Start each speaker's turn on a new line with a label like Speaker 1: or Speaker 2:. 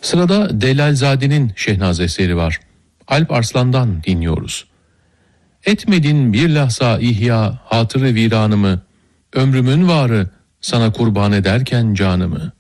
Speaker 1: Sırada Delalzade'nin Şehnaz eseri var. Alp Arslan'dan dinliyoruz. Etmedin bir lahza ihya hatırı viranımı, ömrümün varı sana kurban ederken canımı.